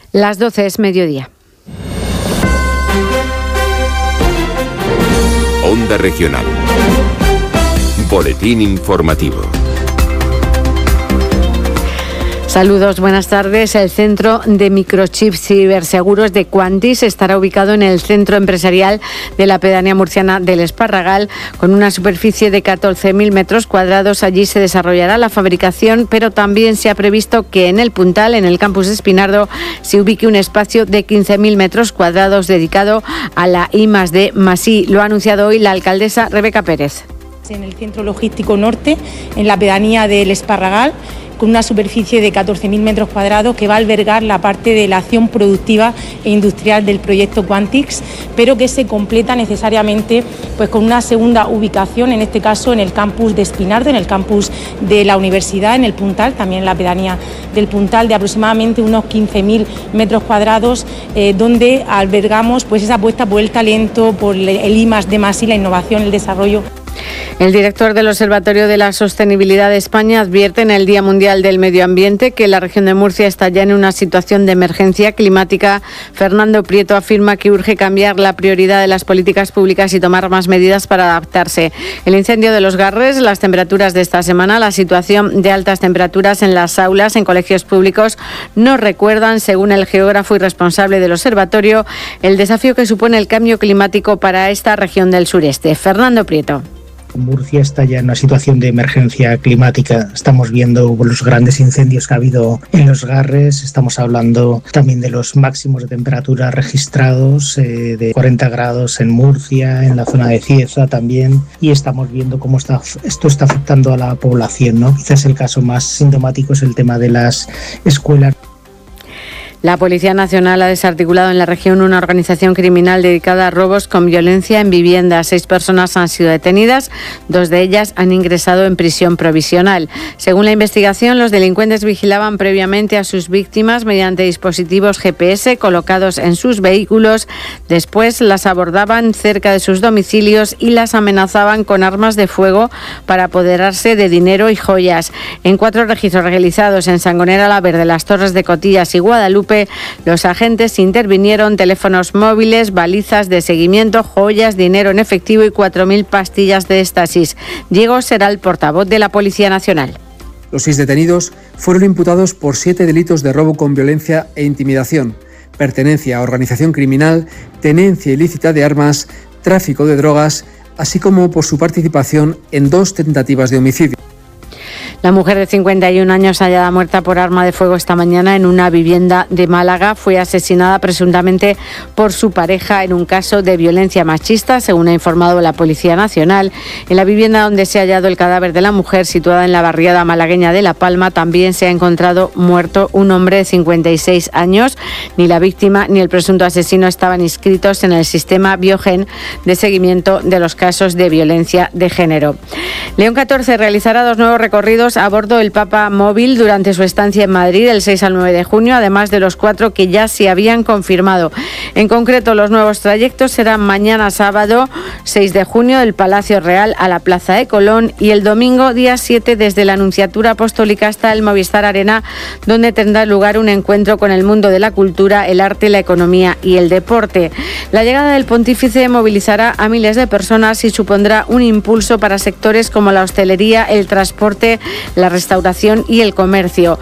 Las 12 es mediodía. Onda Regional. Boletín informativo. Saludos, buenas tardes. El Centro de Microchips Ciberseguros de Quantix estará ubicado en el centro empresarial de la pedanía murciana del Esparragal, con una superficie de 14.000 metros cuadrados. Allí se desarrollará la fabricación, pero también se ha previsto que en el Puntal, en el campus de Espinardo, se ubique un espacio de 15.000 metros cuadrados dedicado a la I+D+I. Lo ha anunciado hoy la alcaldesa Rebeca Pérez. En el centro logístico norte, en la pedanía del Esparragal, con una superficie de 14.000 metros cuadrados que va a albergar la parte de la acción productiva e industrial del proyecto Quantix, pero que se completa necesariamente pues con una segunda ubicación, en este caso en el campus de Espinardo, en el campus de la universidad, en el Puntal, también en la pedanía del Puntal, de aproximadamente unos 15.000 metros cuadrados, donde albergamos pues esa apuesta por el talento, por el I+D+I, la innovación, el desarrollo. El director del Observatorio de la Sostenibilidad de España advierte en el Día Mundial del Medio Ambiente que la región de Murcia está ya en una situación de emergencia climática. Fernando Prieto afirma que urge cambiar la prioridad de las políticas públicas y tomar más medidas para adaptarse. El incendio de los Garres, las temperaturas de esta semana, la situación de altas temperaturas en las aulas, en colegios públicos, nos recuerdan, según el geógrafo y responsable del observatorio, el desafío que supone el cambio climático para esta región del sureste. Fernando Prieto. Murcia está ya en una situación de emergencia climática. Estamos viendo los grandes incendios que ha habido en los Garres. Estamos hablando también de los máximos de temperatura registrados, de 40 grados en Murcia, en la zona de Cieza también. Y estamos viendo cómo esto está afectando a la población, ¿no? Quizás el caso más sintomático es el tema de las escuelas. La Policía Nacional ha desarticulado en la región una organización criminal dedicada a robos con violencia en viviendas. 6 personas han sido detenidas, 2 de ellas han ingresado en prisión provisional. Según la investigación, los delincuentes vigilaban previamente a sus víctimas mediante dispositivos GPS colocados en sus vehículos. Después las abordaban cerca de sus domicilios y las amenazaban con armas de fuego para apoderarse de dinero y joyas. En 4 registros realizados en Sangonera la Verde, Las Torres de Cotillas y Guadalupe, los agentes intervinieron teléfonos móviles, balizas de seguimiento, joyas, dinero en efectivo y 4.000 pastillas de éxtasis. Diego será el portavoz de la Policía Nacional. Los 6 detenidos fueron imputados por 7 delitos de robo con violencia e intimidación, pertenencia a organización criminal, tenencia ilícita de armas, tráfico de drogas, así como por su participación en 2 tentativas de homicidio. La mujer de 51 años hallada muerta por arma de fuego esta mañana en una vivienda de Málaga fue asesinada presuntamente por su pareja en un caso de violencia machista, según ha informado la Policía Nacional. En la vivienda donde se ha hallado el cadáver de la mujer, situada en la barriada malagueña de La Palma, también se ha encontrado muerto un hombre de 56 años. Ni la víctima ni el presunto asesino estaban inscritos en el sistema Biogen de seguimiento de los casos de violencia de género. León XIV realizará 2 nuevos recorridos a bordo del Papa Móvil durante su estancia en Madrid del 6 al 9 de junio, además de los 4 que ya se habían confirmado. En concreto, los nuevos trayectos serán mañana sábado 6 de junio del Palacio Real a la Plaza de Colón y el domingo día 7 desde la Nunciatura Apostólica hasta el Movistar Arena, donde tendrá lugar un encuentro con el mundo de la cultura, el arte, la economía y el deporte. La llegada del pontífice movilizará a miles de personas y supondrá un impulso para sectores como la hostelería, el transporte, la restauración y el comercio.